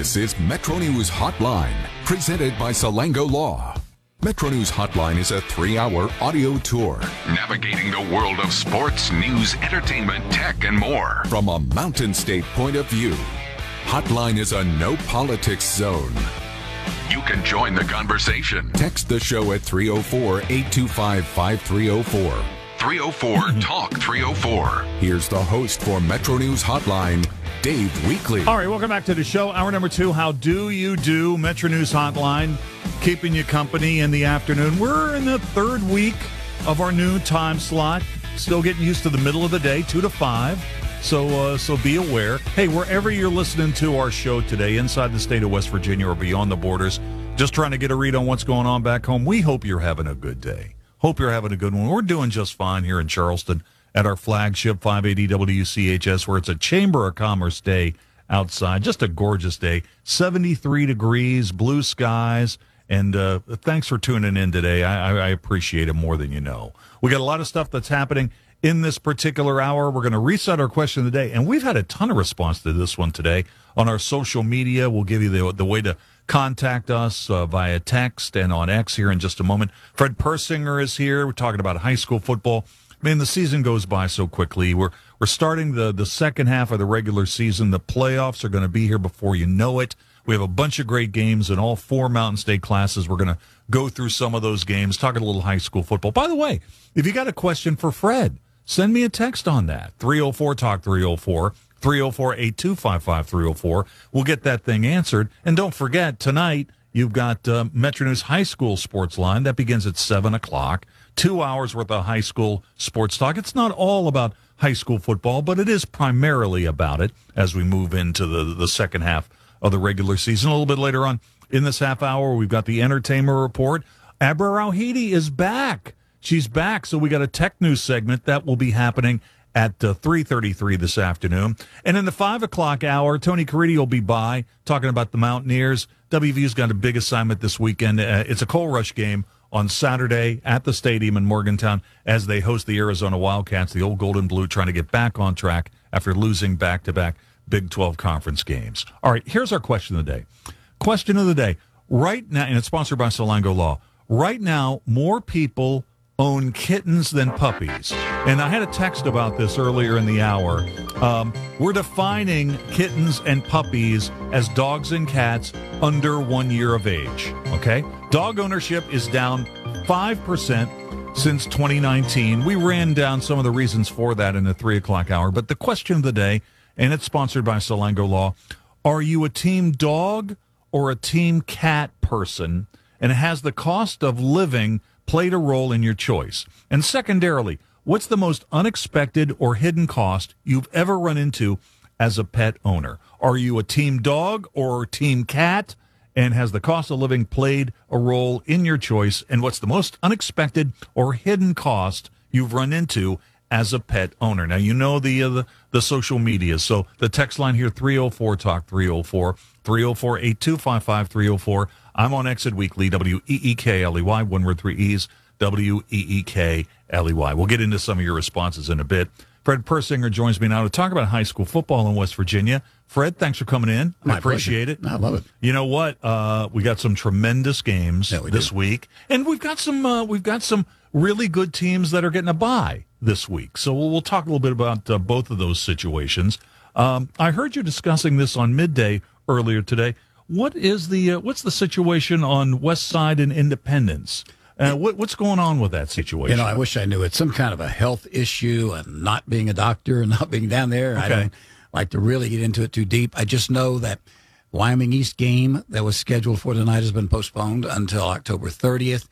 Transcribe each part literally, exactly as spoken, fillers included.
This is Metro News Hotline, presented by Salango Law. Metro News Hotline is a three-hour audio tour, navigating the world of sports, news, entertainment, tech, and more from a Mountain State point of view. Hotline is a no-politics zone. You can join the conversation. Text the show at three oh four, eight two five, five three oh four. three oh four, talk three oh four. Here's the host for Metro News Hotline, Dave Weekley. All right, welcome back to the show. Hour number two, How Do You Do? Metro News Hotline, keeping you company in the afternoon. We're in the third week of our new time slot. Still getting used to the middle of the day, two to five. So uh, so be aware. Hey, wherever you're listening to our show today, inside the state of West Virginia or beyond the borders, just trying to get a read on what's going on back home, we hope you're having a good day. Hope you're having a good one. We're doing just fine here in Charleston at our flagship five eighty W C H S, where it's a Chamber of Commerce day outside. Just a gorgeous day. seventy-three degrees, blue skies, and uh, thanks for tuning in today. I, I, I appreciate it more than you know. We got a lot of stuff that's happening in this particular hour. We're going to reset our question of the day, and we've had a ton of response to this one today on our social media. We'll give you the, the way to contact us uh, via text and on X here in just a moment. Fred Persinger is here. We're talking about high school football. Man, the season goes by so quickly. We're we're starting the, the second half of the regular season. The playoffs are going to be here before you know it. We have a bunch of great games in all four Mountain State classes. We're going to go through some of those games, talking a little high school football. By the way, if you got a question for Fred, send me a text on that. three oh four, talk three oh four. three oh four, eight two five, five three oh four. We'll get that thing answered. And don't forget, tonight, you've got uh, Metro News High School Sports Line. That begins at seven o'clock. Two hours worth of high school sports talk. It's not all about high school football, but it is primarily about it as we move into the, the second half of the regular season. A little bit later on in this half hour, we've got the Entertainment Report. Abra Rauhidi is back. She's back, so we got a tech news segment that will be happening at uh, three thirty-three this afternoon. And in the five o'clock hour, Tony Caridi will be by talking about the Mountaineers. W V's got a big assignment this weekend. Uh, it's a coal rush game on Saturday at the stadium in Morgantown as they host the Arizona Wildcats, the old Gold and Blue, trying to get back on track after losing back-to-back Big twelve conference games. All right, here's our question of the day. Question of the day. Right now, and it's sponsored by Salango Law. Right now, more people own kittens than puppies. And I had a text about this earlier in the hour. Um, we're defining kittens and puppies as dogs and cats under one year of age. Okay? Dog ownership is down five percent since twenty nineteen. We ran down some of the reasons for that in the three o'clock hour. But the question of the day, and it's sponsored by Salango Law, are you a team dog or a team cat person? And has the cost of living played a role in your choice? And secondarily, what's the most unexpected or hidden cost you've ever run into as a pet owner? Are you a team dog or team cat? And has the cost of living played a role in your choice? And what's the most unexpected or hidden cost you've run into as a pet owner? Now, you know the uh, the, the social media. So the text line here, three oh four, talk three oh four, three oh four, eight two five, five three oh four. I'm on Exit Weekly, W E E K L E Y, one word, three E's, W E E K L E Y. We'll get into some of your responses in a bit. Fred Persinger joins me now to talk about high school football in West Virginia. Fred, thanks for coming in. My I appreciate pleasure. it. I love it. You know what? Uh, we got some tremendous games Yeah, we this do. week, and we've got some uh, we've got some really good teams that are getting a bye this week. So we'll, we'll talk a little bit about uh, both of those situations. Um, I heard you discussing this on midday earlier today. What is the uh, what's the situation on West Side and Independence? Uh, what, what's going on with that situation? You know, I wish I knew. It's some kind of a health issue, and not being a doctor and not being down there. Okay. I don't like to really get into it too deep. I just know that Wyoming East game that was scheduled for tonight has been postponed until October thirtieth.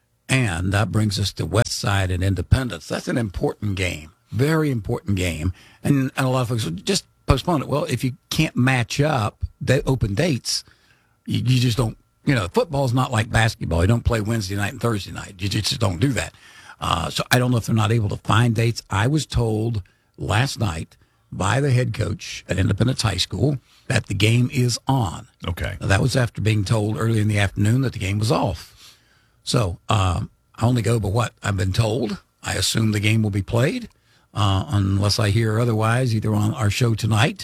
And that brings us to West Side and Independence. That's an important game, very important game. And, and a lot of folks will just postpone it. Well, if you can't match up the open dates, you, you just don't, you know, football's not like basketball. You don't play Wednesday night and Thursday night. You just don't do that. Uh, so I don't know if they're not able to find dates. I was told last night by the head coach at Independence High School that the game is on. Okay. Now, that was after being told early in the afternoon that the game was off. So um, I only go by what I've been told. I assume the game will be played uh, unless I hear otherwise, either on our show tonight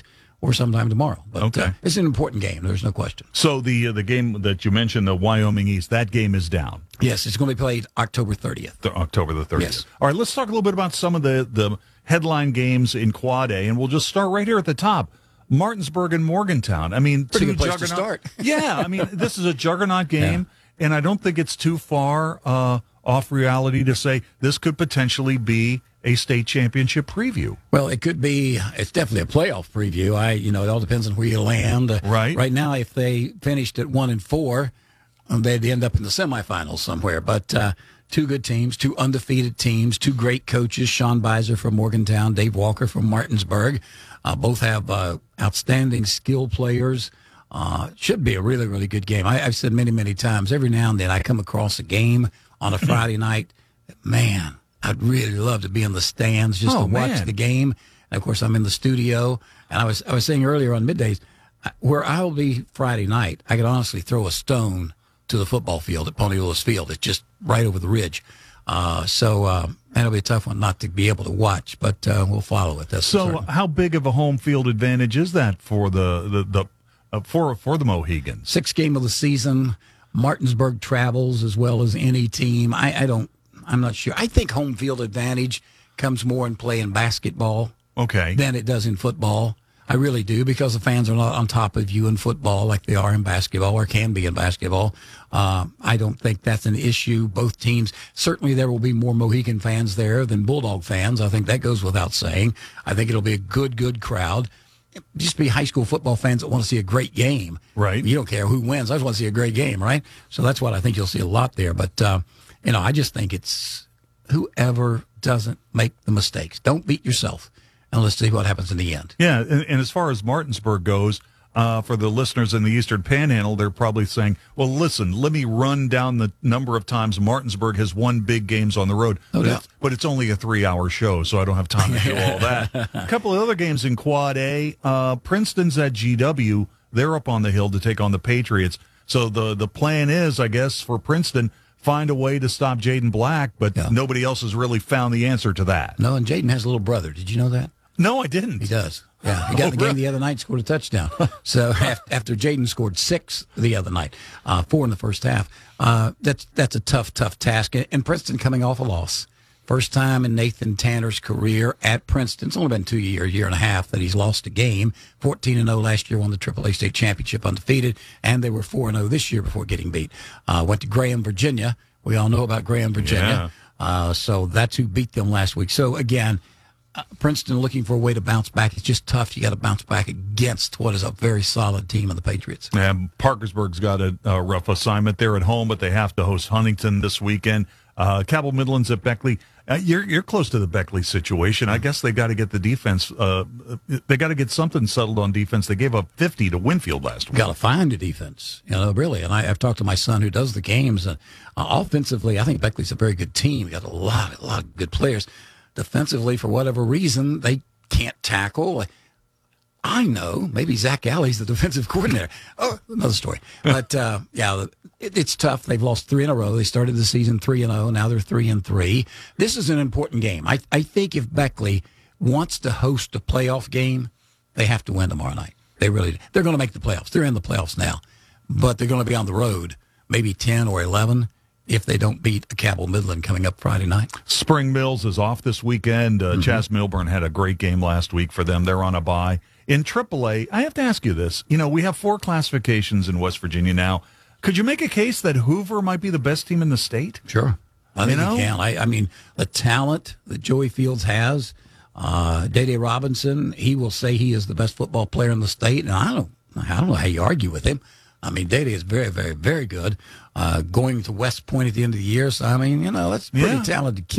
or sometime tomorrow. But Okay. uh, it's an important game. There's no question. So the uh, the game that you mentioned, the Wyoming East, that game is down. Yes, it's going to be played October thirtieth. The October the thirtieth. Yes. All right, let's talk a little bit about some of the, the headline games in Quad A, and we'll just start right here at the top. Martinsburg and Morgantown. I mean, Pretty two good place to juggernaut- start. Yeah, I mean, this is a juggernaut game, yeah. and I don't think it's too far uh, off reality to say this could potentially be a state championship preview. Well, it could be. It's definitely a playoff preview. I, you know, it all depends on where you land. Uh, Right. Right now, if they finished at one and four, um, they'd end up in the semifinals somewhere. But uh, two good teams, two undefeated teams, two great coaches: Sean Beiser from Morgantown, Dave Walker from Martinsburg. Uh, both have uh, outstanding skill players. Uh, should be a really, really good game. I, I've said many, many times. Every now and then, I come across a game on a Friday night. Man, I'd really love to be in the stands just Oh, to watch man. the game. And of course, I'm in the studio. And I was I was saying earlier on middays, uh, where I'll be Friday night, I could honestly throw a stone to the football field at Pony Lewis Field. It's just right over the ridge. Uh, so uh, that'll be a tough one not to be able to watch, but uh, we'll follow it. That's for So, certain. how big of a home field advantage is that for the the, the uh, for for the Mohegans? Sixth game of the season. Martinsburg travels as well as any team. I, I don't. I'm not sure. I think home field advantage comes more in play in basketball Okay. than it does in football. I really do, because the fans are not on top of you in football like they are in basketball, or can be in basketball. Uh, I don't think that's an issue. Both teams, certainly there will be more Mohegan fans there than Bulldog fans. I think that goes without saying. I think it'll be a good, good crowd. Just be high school football fans that want to see a great game. Right. You don't care who wins. I just want to see a great game, right? So that's what I think you'll see a lot there. But, uh, you know, I just think it's whoever doesn't make the mistakes. Don't beat yourself. And let's see what happens in the end. Yeah, and, and as far as Martinsburg goes, uh, for the listeners in the Eastern Panhandle, they're probably saying, well, listen, let me run down the number of times Martinsburg has won big games on the road. No but, doubt. it's, but it's only a three-hour show, so I don't have time to do all that. A couple of other games in Quad A. Uh, Princeton's at G W. They're up on the hill to take on the Patriots. So the, the plan is, I guess, for Princeton, find a way to stop Jaden Black, but Yeah. nobody else has really found the answer to that. No, and Jaden has a little brother. Did you know that? No, I didn't. He does. Yeah, he got in the game the other night and scored a touchdown. So af- after Jaden scored six the other night, uh, four in the first half, uh, that's that's a tough, tough task. And Princeton coming off a loss. First time in Nathan Tanner's career at Princeton. It's only been two years, year and a half that he's lost a game. fourteen and oh last year, won the triple A state championship undefeated, and they were four and oh this year before getting beat. Uh, went to Graham, Virginia. We all know about Graham, Virginia. Yeah. Uh, so that's who beat them last week. So again, Uh, Princeton looking for a way to bounce back. It's just tough. You got to bounce back against what is a very solid team of the Patriots. And Parkersburg's got a, a rough assignment. They're at home, but they have to host Huntington this weekend. Uh, Cabell Midland's at Beckley. Uh, you're you're close to the Beckley situation. I guess they got to get the defense. Uh, they got to get something settled on defense. They gave up fifty to Winfield last week. Got to find a defense, you know, really. And I, I've talked to my son who does the games. And uh, offensively, I think Beckley's a very good team. Got a lot, a lot of good players. Defensively, for whatever reason, they can't tackle. I know. Maybe Zach Alley's the defensive coordinator. Oh, another story. But, uh, yeah, it, it's tough. They've lost three in a row. They started the season three and oh. Now they're three and three. This is an important game. I, I think if Beckley wants to host a playoff game, they have to win tomorrow night. They really do. They're going to make the playoffs. They're in the playoffs now. But they're going to be on the road, maybe ten or eleven. If they don't beat a Cabell Midland coming up Friday night. Spring Mills is off this weekend. Uh, mm-hmm. Chas Milburn had a great game last week for them. They're on a bye. In triple A, I have to ask you this. You know, we have four classifications in West Virginia now. Could you make a case that Hoover might be the best team in the state? Sure. I think you know? you can. I, I mean, the talent that Joey Fields has, uh, Dede Robinson, he will say he is the best football player in the state, and I don't, I don't know how you argue with him. I mean, Dede is very, very, very good. Uh, going to West Point at the end of the year, so I mean, you know, that's a pretty Yeah. talented kid.